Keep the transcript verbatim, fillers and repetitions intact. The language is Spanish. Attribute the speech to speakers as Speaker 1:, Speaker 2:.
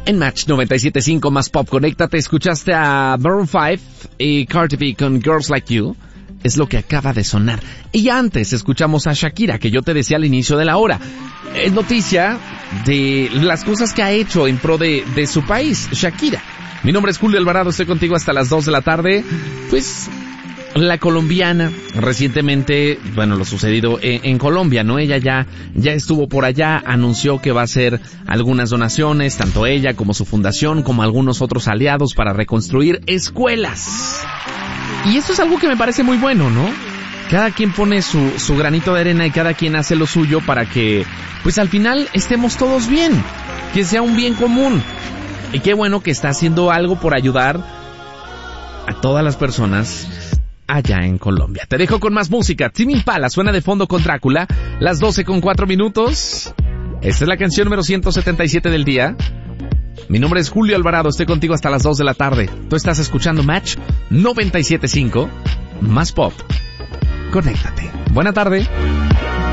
Speaker 1: En Match noventa y siete punto cinco más Pop, conéctate. Escuchaste a Maroon cinco y Cardi B con Girls Like You. Es lo que acaba de sonar. Y antes escuchamos a Shakira, que yo te decía al inicio de la hora. Es noticia de las cosas que ha hecho en pro de, de su país, Shakira. Mi nombre es Julio Alvarado, estoy contigo hasta las dos de la tarde. Pues la colombiana, recientemente, bueno, lo sucedido en, en Colombia, ¿no? Ella ya, ya estuvo por allá, anunció que va a hacer algunas donaciones, tanto ella como su fundación, como algunos otros aliados para reconstruir escuelas. Y eso es algo que me parece muy bueno, ¿no? Cada quien pone su, su granito de arena y cada quien hace lo suyo para que, pues al final estemos todos bien, que sea un bien común. Y qué bueno que está haciendo algo por ayudar a todas las personas allá en Colombia. Te dejo con más música. Tame Impala suena de fondo con Drácula, las doce con cuatro minutos. Esta es la canción número ciento setenta y siete del día. Mi nombre es Julio Alvarado, estoy contigo hasta las dos de la tarde. Tú estás escuchando Match noventa y siete punto cinco, más Pop. Conéctate. Buena tarde.